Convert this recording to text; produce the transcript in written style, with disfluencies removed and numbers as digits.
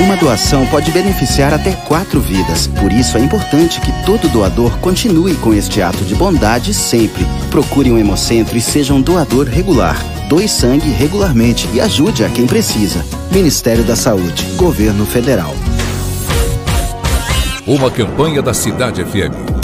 uma doação pode beneficiar até 4 vidas. Por isso é importante que todo doador continue com este ato de bondade sempre. Procure um hemocentro e seja um doador regular. Doe sangue regularmente e ajude a quem precisa. Ministério da Saúde, Governo Federal. Uma campanha da Cidade FM.